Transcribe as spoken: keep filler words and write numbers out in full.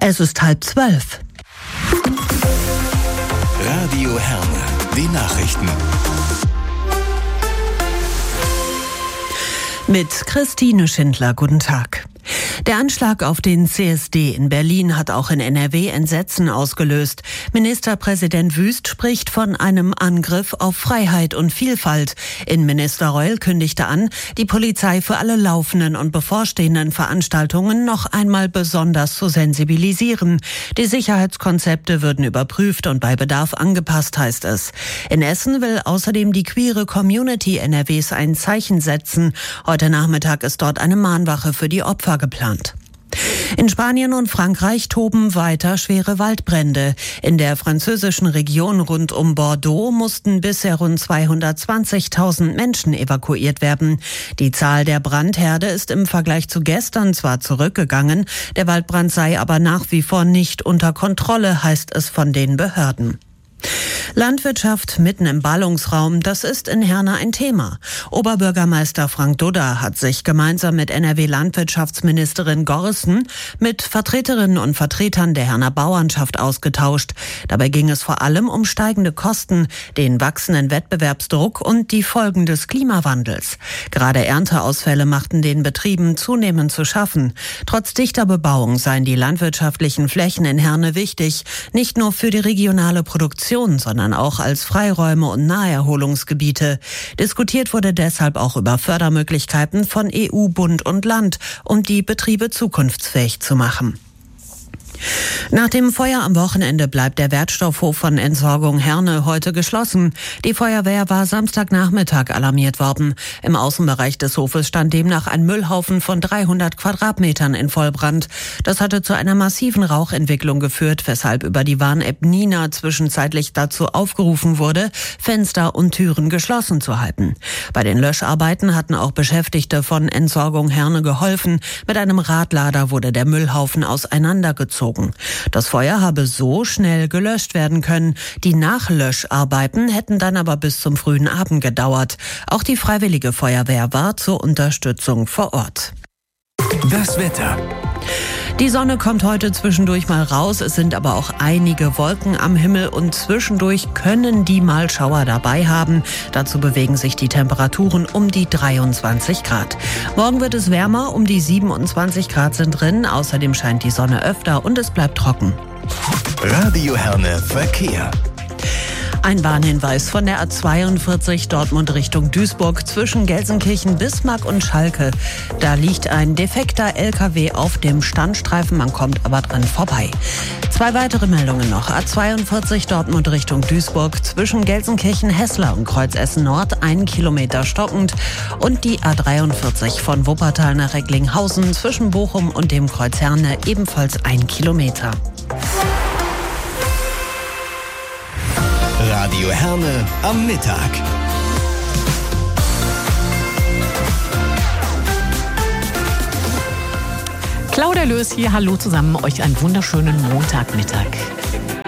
Es ist halb zwölf. Radio Herne, die Nachrichten. Mit Christine Schindler, guten Tag. Der Anschlag auf den C S D in Berlin hat auch in N R W Entsetzen ausgelöst. Ministerpräsident Wüst spricht von einem Angriff auf Freiheit und Vielfalt. Innenminister Reul kündigte an, die Polizei für alle laufenden und bevorstehenden Veranstaltungen noch einmal besonders zu sensibilisieren. Die Sicherheitskonzepte würden überprüft und bei Bedarf angepasst, heißt es. In Essen will außerdem die queere Community N R Ws ein Zeichen setzen. Heute Nachmittag ist dort eine Mahnwache für die Opfer geplant. In Spanien und Frankreich toben weiter schwere Waldbrände. In der französischen Region rund um Bordeaux mussten bisher rund zweihundertzwanzigtausend Menschen evakuiert werden. Die Zahl der Brandherde ist im Vergleich zu gestern zwar zurückgegangen, der Waldbrand sei aber nach wie vor nicht unter Kontrolle, heißt es von den Behörden. Landwirtschaft mitten im Ballungsraum, das ist in Herne ein Thema. Oberbürgermeister Frank Dudda hat sich gemeinsam mit N R W-Landwirtschaftsministerin Gorrissen mit Vertreterinnen und Vertretern der Herner Bauernschaft ausgetauscht. Dabei ging es vor allem um steigende Kosten, den wachsenden Wettbewerbsdruck und die Folgen des Klimawandels. Gerade Ernteausfälle machten den Betrieben zunehmend zu schaffen. Trotz dichter Bebauung seien die landwirtschaftlichen Flächen in Herne wichtig, nicht nur für die regionale Produktion, sondern auch als Freiräume und Naherholungsgebiete. Diskutiert wurde deshalb auch über Fördermöglichkeiten von E U, Bund und Land, um die Betriebe zukunftsfähig zu machen. Nach dem Feuer am Wochenende bleibt der Wertstoffhof von Entsorgung Herne heute geschlossen. Die Feuerwehr war Samstagnachmittag alarmiert worden. Im Außenbereich des Hofes stand demnach ein Müllhaufen von dreihundert Quadratmetern in Vollbrand. Das hatte zu einer massiven Rauchentwicklung geführt, weshalb über die Warn-App Nina zwischenzeitlich dazu aufgerufen wurde, Fenster und Türen geschlossen zu halten. Bei den Löscharbeiten hatten auch Beschäftigte von Entsorgung Herne geholfen. Mit einem Radlader wurde der Müllhaufen auseinandergezogen. Das Feuer habe so schnell gelöscht werden können. Die Nachlöscharbeiten hätten dann aber bis zum frühen Abend gedauert. Auch die Freiwillige Feuerwehr war zur Unterstützung vor Ort. Das Wetter. Die Sonne kommt heute zwischendurch mal raus, es sind aber auch einige Wolken am Himmel und zwischendurch können die mal Schauer dabei haben. Dazu bewegen sich die Temperaturen um die dreiundzwanzig Grad. Morgen wird es wärmer, um die siebenundzwanzig Grad sind drin, außerdem scheint die Sonne öfter und es bleibt trocken. Radio Herne Verkehr. Ein Warnhinweis von der A zweiundvierzig Dortmund Richtung Duisburg zwischen Gelsenkirchen, Bismarck und Schalke. Da liegt ein defekter L K W auf dem Standstreifen, man kommt aber dran vorbei. Zwei weitere Meldungen noch. A zweiundvierzig Dortmund Richtung Duisburg zwischen Gelsenkirchen, Heßler und Kreuzessen Nord ein Kilometer stockend. Und die A dreiundvierzig von Wuppertal nach Recklinghausen zwischen Bochum und dem Kreuz Herne ebenfalls ein Kilometer. Radio Herne am Mittag. Claudia Löß hier, hallo zusammen, euch einen wunderschönen Montagmittag.